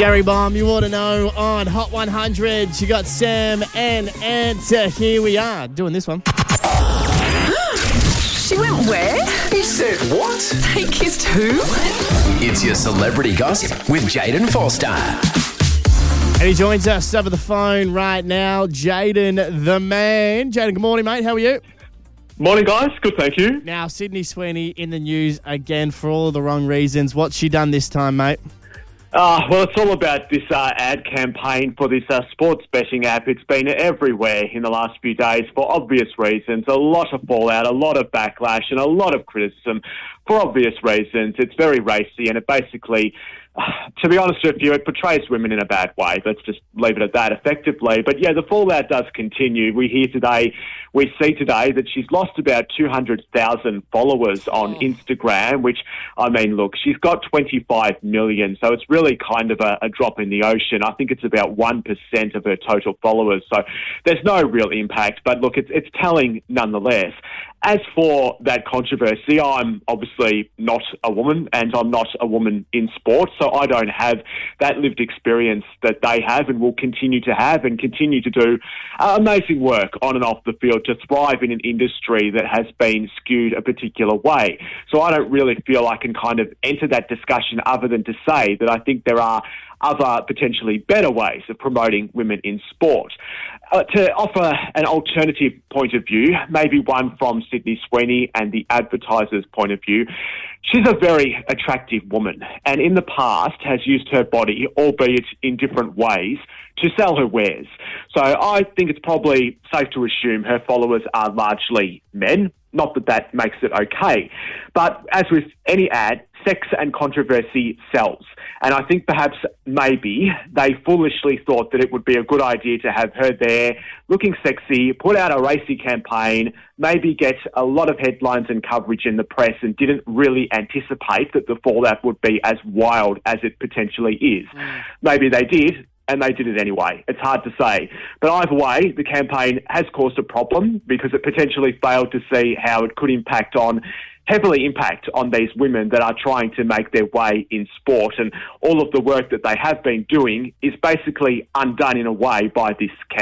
Cherry Bomb, you ought to know on Hot 100. You got Sam and Ant. Here we are doing this one. She went where? He said what? They kissed who? It's your celebrity gossip with Jaden Forster. And he joins us over the phone right now, Jaden the man. Jaden, good morning, mate. How are you? Morning, guys. Good, thank you. Now, Sydney Sweeney in the news again for all of the wrong reasons. What's she done this time, mate? Well, it's all about this ad campaign for this sports betting app. It's been everywhere in the last few days for obvious reasons. A lot of fallout, a lot of backlash, and a lot of criticism for obvious reasons. It's very racy, and it basically, to be honest with you, it portrays women in a bad way. Let's just leave it at that effectively. But yeah, the fallout does continue. We see today that she's lost about 200,000 followers on Instagram, which, I mean, look, she's got 25 million, so it's really kind of a drop in the ocean. I think it's about 1% of her total followers, so there's no real impact. But look, it's telling nonetheless. As for that controversy, I'm obviously not a woman, and I'm not a woman in sport, so I don't have that lived experience that they have and will continue to have and continue to do amazing work on and off the field to thrive in an industry that has been skewed a particular way. So I don't really feel I can kind of enter that discussion other than to say that I think there are other potentially better ways of promoting women in sport. To offer an alternative point of view, maybe one from Sydney Sweeney and the advertiser's point of view, she's a very attractive woman and in the past has used her body, albeit in different ways, to sell her wares. So I think it's probably safe to assume her followers are largely men. Not that that makes it okay. But as with any ad, sex and controversy sells. And I think perhaps maybe they foolishly thought that it would be a good idea to have her there looking sexy, put out a racy campaign, maybe get a lot of headlines and coverage in the press, and didn't really anticipate that the fallout would be as wild as it potentially is. Maybe they did, and they did it anyway. It's hard to say. But either way, the campaign has caused a problem because it potentially failed to see how it could heavily impact on these women that are trying to make their way in sport. And all of the work that they have been doing is basically undone in a way by this campaign.